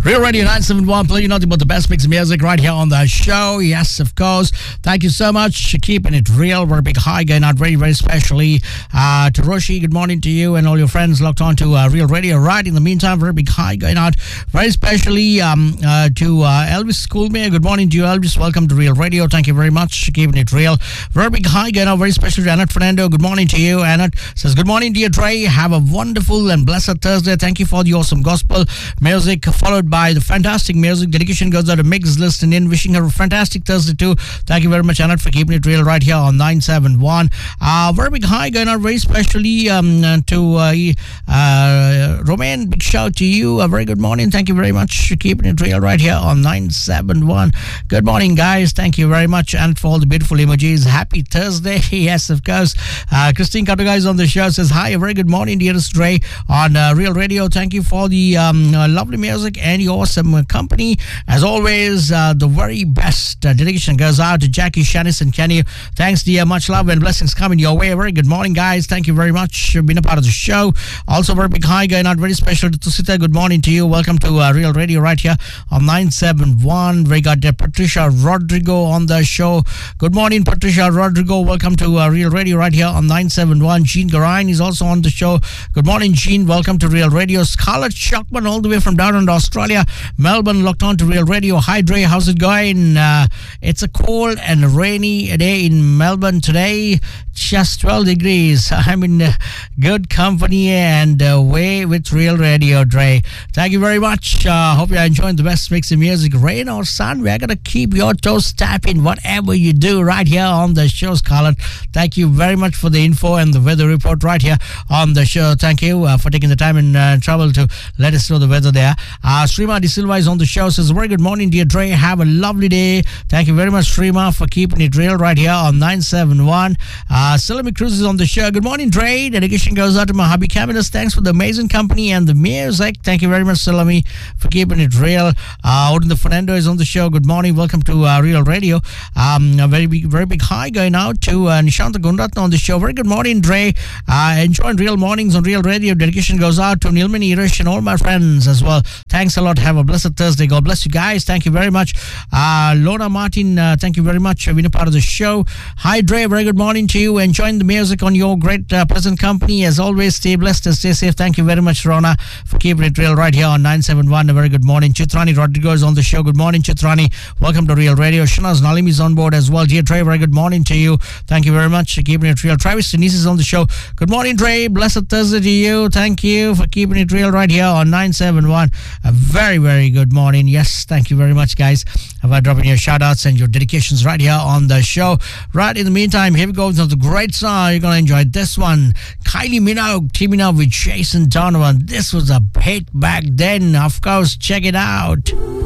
Real Radio 971, playing nothing but the best mix of music right here on the show. Yes, of course. Thank you so much for keeping it real. We're a big hi going out very, very specially to Roshi. Good morning to you and all your friends locked on to Real Radio. Right in the meantime, very big hi going out very specially to Elvis Schoolmare. Good morning to you, Elvis. Welcome to Real Radio. Thank you very much for keeping it real. Very big hi going out very specially to Annette Fernando. Good morning to you. Annette says, good morning, dear Dre. Have a wonderful and blessed Thursday. Thank you for the awesome gospel music, followed by the fantastic music. Dedication goes out to Mix listening in. Wishing her a fantastic Thursday too. Thank you very much, Annette, for keeping it real right here on 971. Very big hi going out very specially to Romain. Big shout to you. A very good morning. Thank you very much for keeping it real right here on 971. Good morning, guys. Thank you very much, and for all the beautiful emojis. Happy Thursday. Yes, of course. Christine Katoga is on the show. Says hi. A very good morning, dearest Dre on Real Radio. Thank you for the lovely music and your awesome company. As always, the very best dedication goes out to Jackie, Shanice, and Kenny. Thanks, dear. Much love and blessings coming your way. Very good morning, guys. Thank you very much for being a part of the show. Also, very big hi going out very special to Tusita. Good morning to you. Welcome to Real Radio right here on 971. We got Patricia Rodrigo on the show. Good morning, Patricia Rodrigo. Welcome to Real Radio right here on 971. Jean Garine is also on the show. Good morning, Jean. Welcome to Real Radio. Scarlett Shockman all the way from down in Australia, Melbourne, locked on to Real Radio. Hi, Dre. How's it going? It's a cold and rainy day in Melbourne today. Just 12 degrees. I'm in good company and way with Real Radio, Dre. Thank you very much. Hope you're enjoying the best mix of music. Rain or sun, we're going to keep your toes tapping whatever you do right here on the show, Scarlett. Thank you very much for the info and the weather report right here on the show. Thank you for taking the time and trouble to let us know the weather there. Srima De Silva is on the show. Says, very good morning, dear Dre. Have a lovely day. Thank you very much, Srima, for keeping it real right here on 971. Salami Cruz is on the show. Good morning, Dre. Dedication goes out to my hubby Caminus. Thanks for the amazing company and the music. Thank you very much, Salami, for keeping it real. Odin Fernando is on the show. Good morning. Welcome to Real Radio. A very big hi going out to Nishanta Gundatna on the show. Very good morning, Dre. Enjoying Real Mornings on Real Radio. Dedication goes out to Nilmani Irish and all my friends as well. Thanks a lot. Have a blessed Thursday. God bless you guys. Thank you very much. Lona Martin, thank you very much for being a part of the show. Hi, Dre. Very good morning to you. Enjoying the music on your great pleasant company. As always, stay blessed and stay safe. Thank you very much, Rona, for keeping it real right here on 971. A very good morning. Chitrani Rodrigo is on the show. Good morning, Chitrani. Welcome to Real Radio. Shanaz Nalim is on board as well. Dear Dre, very good morning to you. Thank you very much for keeping it real. Travis Denise is on the show. Good morning, Dre. Blessed Thursday to you. Thank you for keeping it real right here on 971. A very, very good morning. Yes, thank you very much, guys. About dropping your shout outs and your dedications right here on the show. Right in the meantime, here we go with the great song. You're going to enjoy this one. Kylie Minogue teaming up with Jason Donovan. This was a hit back then. Of course, check it out.